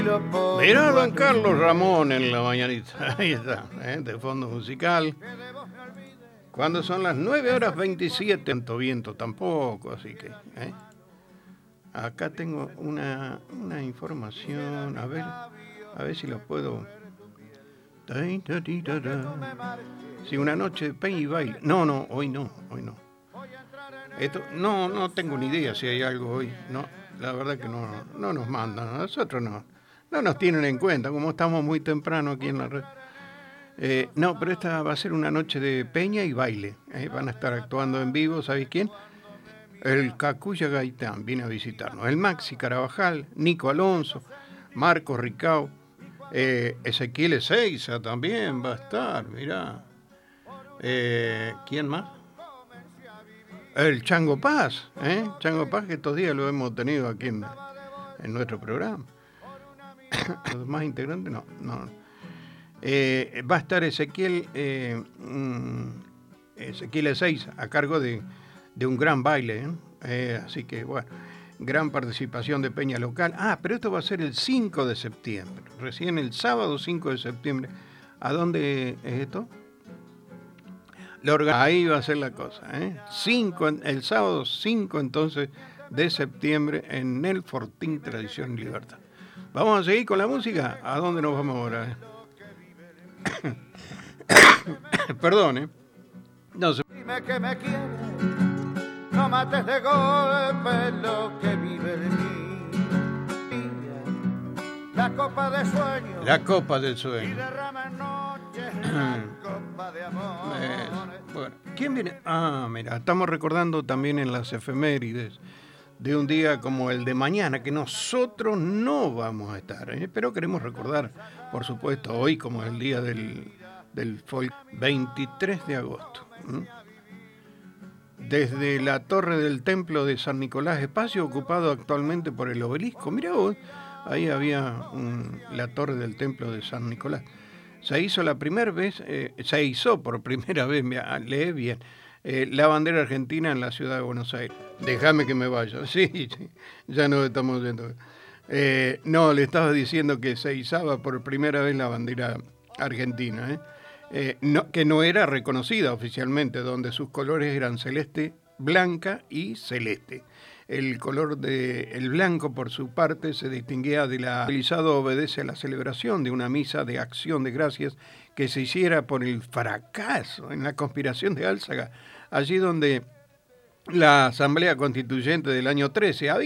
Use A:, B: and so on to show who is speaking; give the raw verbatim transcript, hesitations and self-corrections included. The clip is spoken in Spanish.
A: Mirá don Carlos Ramón en la mañanita. Ahí está, ¿eh? De fondo musical. Cuando son las nueve horas veintisiete, tanto viento tampoco, así que... ¿eh? Acá tengo una, una información, a ver, a ver si lo puedo... Sí, una noche de peña y baile. No, no, hoy no, hoy no. Esto, no, no tengo ni idea si hay algo hoy. No, la verdad que no, no nos mandan, a nosotros no, no nos tienen en cuenta, como estamos muy temprano aquí en la red. Eh, no, pero esta va a ser una noche de peña y baile. Eh, van a estar actuando en vivo, ¿sabéis quién? El Cacuya Gaitán viene a visitarnos. El Maxi Carabajal, Nico Alonso, Marco Ricao, eh, Ezequiel Ezeiza también va a estar, mirá. Eh, ¿Quién más? El Chango Paz, ¿eh? Chango Paz, que estos días lo hemos tenido aquí en, en nuestro programa. Los demás integrantes, no, no. Eh, va a estar Ezequiel, eh, Ezequiel Ezeiza a cargo de, de un gran baile, ¿eh? Eh, así que, bueno, gran participación de peña local. Ah, pero esto va a ser el cinco de septiembre, recién el sábado cinco de septiembre. ¿A dónde es esto? Ahí va a ser la cosa, ¿eh? Cinco, el sábado cinco entonces de septiembre en el Fortín Tradición y Libertad. Vamos a seguir con la música. ¿A dónde nos vamos ahora? Perdón, ¿eh? No sé.
B: Dime que me quieres, no mates de golpe lo que vive de mí. La copa de sueño.
A: La copa del sueño.
B: Y derrama en noches la copa de amor.
A: Bueno, ¿quién viene? Ah, mira, estamos recordando también en las efemérides de un día como el de mañana, que nosotros no vamos a estar, ¿eh? Pero queremos recordar, por supuesto, hoy como el día del, del folk, veintitrés de agosto. ¿eh? Desde la torre del templo de San Nicolás, espacio ocupado actualmente por el obelisco. Mirá vos, ahí había un, la torre del templo de San Nicolás. Se hizo la primera vez, eh, se hizo por primera vez, lee bien, eh, la bandera argentina en la ciudad de Buenos Aires. Déjame que me vaya, sí, sí, ya nos estamos yendo. Eh, no, le estaba diciendo que se izaba por primera vez la bandera argentina, ¿eh? Eh, no, que no era reconocida oficialmente, donde sus colores eran celeste, blanca y celeste. El color de el blanco, por su parte, se distinguía de la... Utilizado obedece a la celebración de una misa de acción de gracias que se hiciera por el fracaso en la conspiración de Álzaga, allí donde la Asamblea Constituyente del año trece había